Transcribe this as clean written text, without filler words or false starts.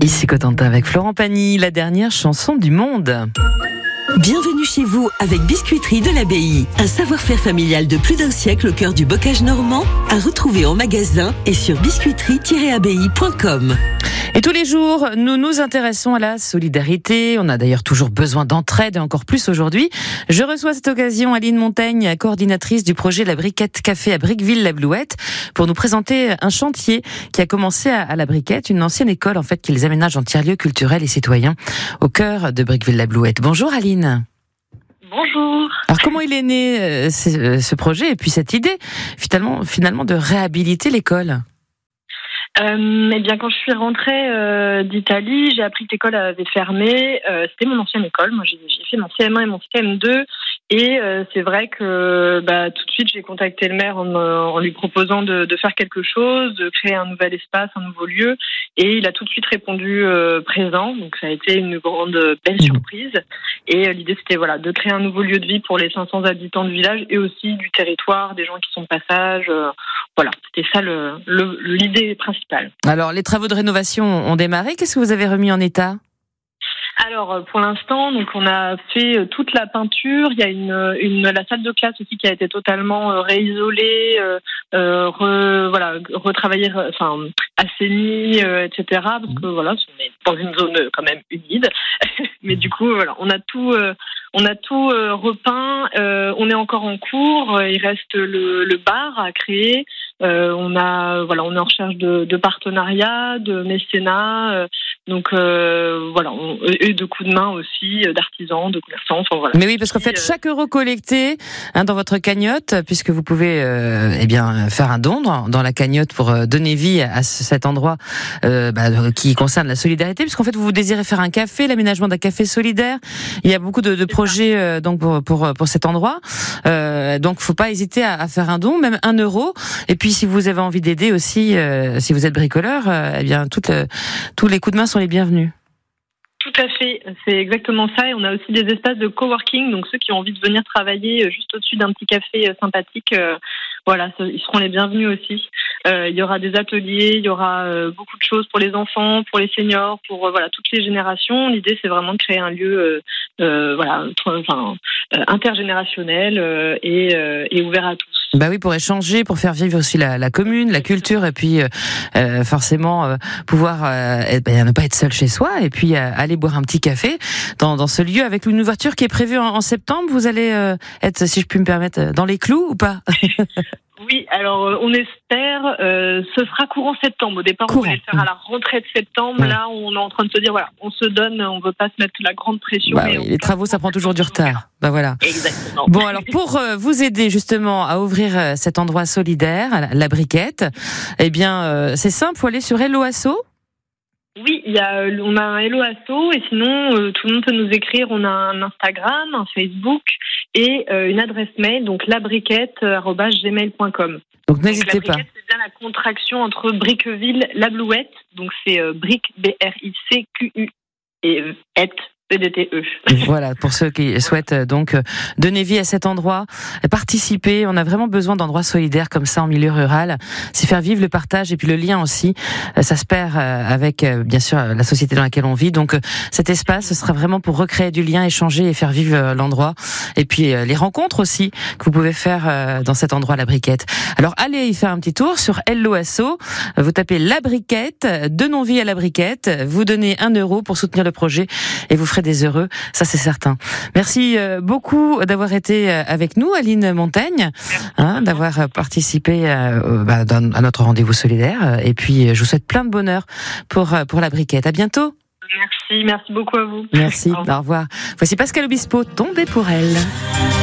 Ici Cotentin avec Florent Pagny, la dernière chanson du monde. Bienvenue chez vous avec Biscuiterie de l'Abbaye. Un savoir-faire familial de plus d'un siècle au cœur du bocage normand, à retrouver en magasin et sur biscuiterie-abbaye.com. Et tous les jours, nous nous intéressons à la solidarité. On a d'ailleurs toujours besoin d'entraide et encore plus aujourd'hui. Je reçois à cette occasion Aline Montaigne, coordinatrice du projet La Briquette Café à Briqueville-la-Blouette, pour nous présenter un chantier qui a commencé à La Briquette, une ancienne école en fait qu'ils aménagent en tiers-lieux culturels et citoyens au cœur de Briqueville-la-Blouette. Bonjour Aline. Bonjour. Alors comment il est né ce projet et puis cette idée finalement de réhabiliter l'école? Eh bien, quand je suis rentrée d'Italie, j'ai appris que l'école avait fermé. C'était mon ancienne école. Moi, j'ai fait mon CM1 et mon CM2. Et c'est vrai que tout de suite, j'ai contacté le maire en lui proposant de faire quelque chose, de créer un nouvel espace, un nouveau lieu. Et il a tout de suite répondu présent. Donc, ça a été une grande, belle surprise. Et l'idée, c'était de créer un nouveau lieu de vie pour les 500 habitants du village et aussi du territoire, des gens qui sont de passage. C'était ça l'idée principale. Alors, les travaux de rénovation ont démarré. Qu'est-ce que vous avez remis en état ? Alors, pour l'instant, donc on a fait toute la peinture. Il y a la salle de classe aussi qui a été totalement réisolée, retravaillée, assainie, etc. Parce que on est dans une zone quand même humide. Mais du coup, on a tout repeint. On est encore en cours. Il reste le bar à créer. On est en recherche de partenariats, de mécénat, et de coups de main aussi, d'artisans, de commerçants. Mais oui, parce qu'en fait, chaque euro collecté dans votre cagnotte, puisque vous pouvez faire un don dans la cagnotte pour donner vie à cet endroit qui concerne la solidarité, puisqu'en fait, vous désirez faire un café, l'aménagement d'un café solidaire. Il y a beaucoup de projets donc pour cet endroit. Donc, faut pas hésiter à faire un don, même 1 euro. Et puis, si vous avez envie d'aider aussi, si vous êtes bricoleur, tous les coups de main sont les bienvenus. Tout à fait, c'est exactement ça. Et on a aussi des espaces de coworking, donc ceux qui ont envie de venir travailler juste au-dessus d'un petit café sympathique, ils seront les bienvenus aussi. Il y aura des ateliers, il y aura beaucoup de choses pour les enfants, pour les seniors, pour toutes les générations. L'idée, c'est vraiment de créer un lieu intergénérationnel et ouvert à tous. Bah oui, pour échanger, pour faire vivre aussi la commune, la culture, et puis forcément pouvoir ne pas être seul chez soi, et puis aller boire un petit café dans ce lieu avec une ouverture qui est prévue en septembre. Vous allez être, si je puis me permettre, dans les clous ou pas? Oui, alors on espère, ce sera courant septembre. Au départ, on voulait le faire à la rentrée de septembre. Ouais. Là, on est en train de se dire, on se donne, on veut pas se mettre la grande pression. Les travaux, ça prend toujours du retard. Voilà. Exactement. Bon, alors pour vous aider justement à ouvrir cet endroit solidaire, la Briquette, c'est simple, faut aller sur Hello Asso. Oui, on a un Hello Asso et sinon tout le monde peut nous écrire. On a un Instagram, un Facebook et une adresse mail, donc labriquette@gmail.com. Donc n'hésitez pas. C'est bien la contraction entre Briqueville, la Blouette, donc c'est Brique BRICQU et EDTE. Voilà, pour ceux qui souhaitent donc donner vie à cet endroit, participer. On a vraiment besoin d'endroits solidaires comme ça en milieu rural. C'est faire vivre le partage et puis le lien aussi. Ça se perd avec bien sûr la société dans laquelle on vit. Donc cet espace, ce sera vraiment pour recréer du lien, échanger et faire vivre l'endroit. Et puis les rencontres aussi que vous pouvez faire dans cet endroit, la Briquette. Alors allez y faire un petit tour sur Hello Asso. Vous tapez la Briquette, donnons vie à la Briquette. Vous donnez 1 euro pour soutenir le projet et vous ferez des heureux, ça c'est certain. Merci beaucoup d'avoir été avec nous, Aline Montaigne, d'avoir participé à notre rendez-vous solidaire. Et puis je vous souhaite plein de bonheur pour la Briquette. À bientôt. Merci beaucoup à vous. Merci, au revoir. Voici Pascal Obispo, Tombé pour elle.